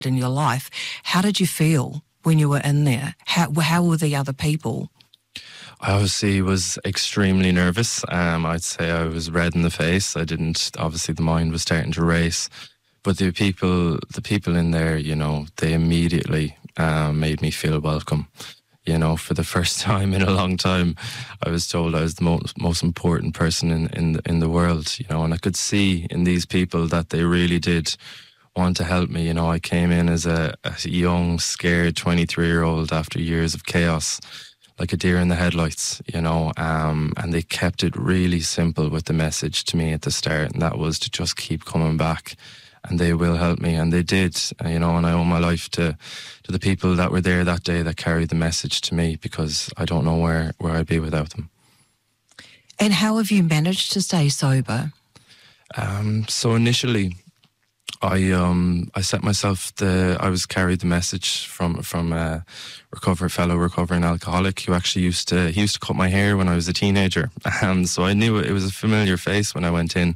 in your life. How did you feel when you were in there? How were the other people? I obviously was extremely nervous. I'd say I was red in the face. Obviously the mind was starting to race. But the people in there, you know, they immediately made me feel welcome. You know, for the first time in a long time, I was told I was the most important person in the world, you know, and I could see in these people that they really did want to help me. You know, I came in as a young, scared 23-year-old after years of chaos, like a deer in the headlights, you know, and they kept it really simple with the message to me at the start, and that was to just keep coming back, and they will help me, and they did, you know, and I owe my life to the people that were there that day that carried the message to me, because I don't know where I'd be without them. And how have you managed to stay sober? So initially, I set myself I was carried the message from a fellow recovering alcoholic who actually used to cut my hair when I was a teenager. So I knew it was a familiar face when I went in.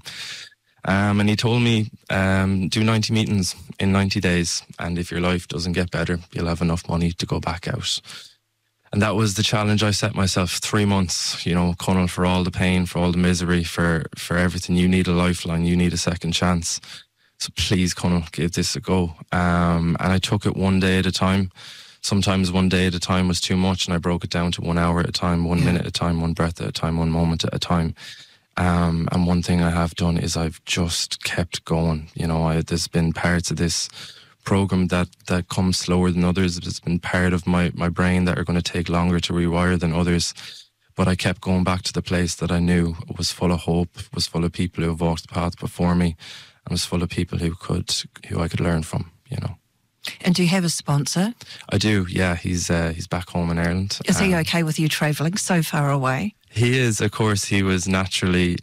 And he told me, do 90 meetings in 90 days. And if your life doesn't get better, you'll have enough money to go back out. And that was the challenge I set myself. 3 months, you know, Conal, for all the pain, for all the misery, for everything. You need a lifeline. You need a second chance. So please, Conal, give this a go. And I took it one day at a time. Sometimes one day at a time was too much, and I broke it down to 1 hour at a time, 1 minute at a time, one breath at a time, one moment at a time. And one thing I have done is I've just kept going. You know, there's been parts of this program that come slower than others. There's been part of my brain that are going to take longer to rewire than others. But I kept going back to the place that I knew was full of hope, was full of people who have walked the path before me, and was full of people who I could learn from, you know. And do you have a sponsor? I do, yeah. He's back home in Ireland. Is he okay with you travelling so far away? He is, of course. He was naturally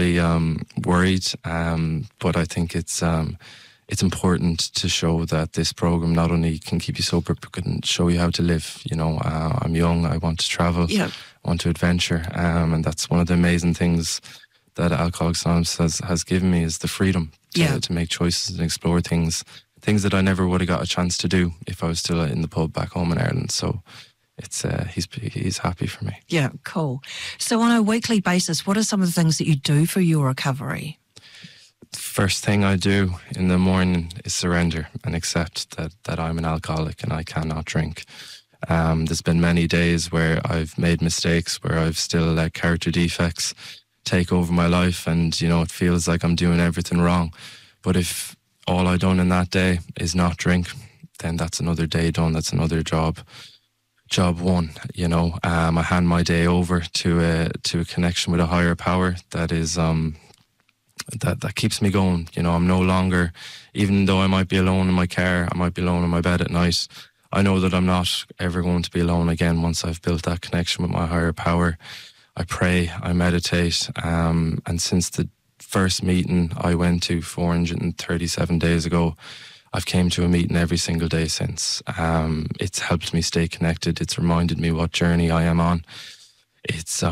worried, but I think it's important to show that this program not only can keep you sober, but can show you how to live. You know, I'm young. I want to travel. Yeah. I want to adventure, and that's one of the amazing things that Alcoholics Anonymous has given me, is the freedom to make choices and explore things that I never would have got a chance to do if I was still in the pub back home in Ireland. So it's he's happy for me. Yeah, cool. So on a weekly basis, what are some of the things that you do for your recovery? First thing I do in the morning is surrender and accept that I'm an alcoholic and I cannot drink. There's been many days where I've made mistakes, where I've still let character defects take over my life, and, you know, it feels like I'm doing everything wrong. But if all I done in that day is not drink, then that's another day done. That's another job one, you know. I hand my day over to a connection with a higher power that is that keeps me going. You know, I'm no longer, even though I might be alone in my car, I might be alone in my bed at night, I know that I'm not ever going to be alone again once I've built that connection with my higher power. I pray, I meditate, and since the first meeting I went to 437 days ago, I've came to a meeting every single day since. It's helped me stay connected. It's reminded me what journey I am on. It's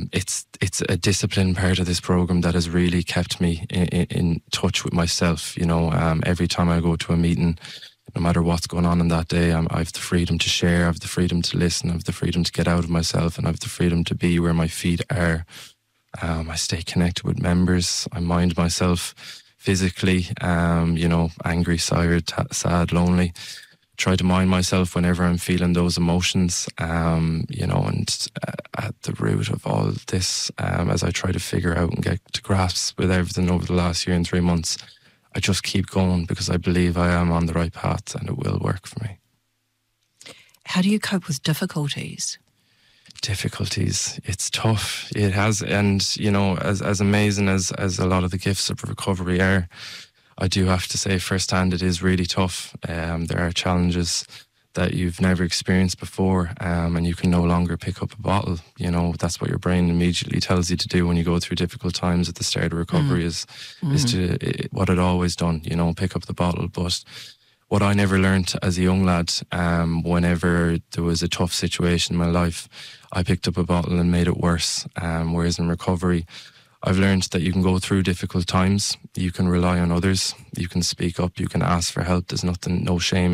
a discipline part of this program that has really kept me in touch with myself. You know, every time I go to a meeting, no matter what's going on in that day, I have the freedom to share, I have the freedom to listen, I have the freedom to get out of myself, and I have the freedom to be where my feet are. I stay connected with members. I mind myself physically, you know, angry, sad, lonely. Try to mind myself whenever I'm feeling those emotions, you know, and at the root of all this, as I try to figure out and get to grasp with everything over the last year and 3 months, I just keep going because I believe I am on the right path and it will work for me. How do you cope with difficulties? Difficulties, it's tough. It has, and, you know, as amazing as a lot of the gifts of recovery are, I do have to say firsthand it is really tough. There are challenges that you've never experienced before, and you can no longer pick up a bottle. You know, that's what your brain immediately tells you to do when you go through difficult times at the start of recovery is to what I'd always done, you know, pick up the bottle. But what I never learned as a young lad, whenever there was a tough situation in my life, I picked up a bottle and made it worse. Whereas in recovery, I've learned that you can go through difficult times. You can rely on others. You can speak up. You can ask for help. There's no shame